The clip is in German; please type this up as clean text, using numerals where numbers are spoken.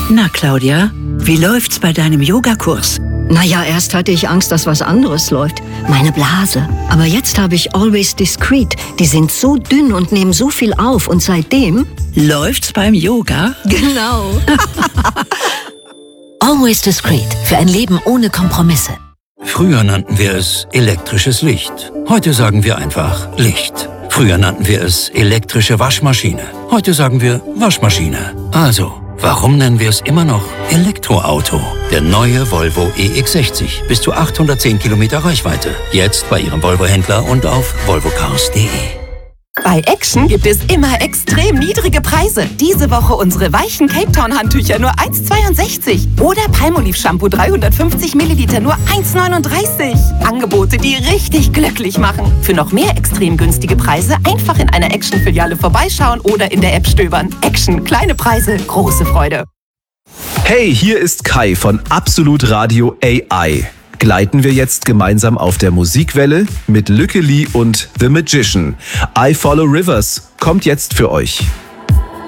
Na, Claudia, wie läuft's bei deinem Yogakurs? Naja, erst hatte ich Angst, dass was anderes läuft. Meine Blase. Aber jetzt habe ich Always Discreet. Die sind so dünn und nehmen so viel auf. Und seitdem... Läuft's beim Yoga? Genau. Always Discreet. Für ein Leben ohne Kompromisse. Früher nannten wir es elektrisches Licht. Heute sagen wir einfach Licht. Früher nannten wir es elektrische Waschmaschine. Heute sagen wir Waschmaschine. Also, warum nennen wir es immer noch Elektroauto? Der neue Volvo EX60. Bis zu 810 Kilometer Reichweite. Jetzt bei Ihrem Volvo-Händler und auf volvocars.de. Bei Action gibt es immer extrem niedrige Preise. Diese Woche unsere weichen Cape Town Handtücher nur 1,62. Oder Palmolive Shampoo 350 Milliliter nur 1,39. Angebote, die richtig glücklich machen. Für noch mehr extrem günstige Preise einfach in einer Action-Filiale vorbeischauen oder in der App stöbern. Action, kleine Preise, große Freude. Hey, hier ist Kai von Absolut Radio AI. Gleiten wir jetzt gemeinsam auf der Musikwelle mit Lücke Lee und The Magician. I Follow Rivers kommt jetzt für euch.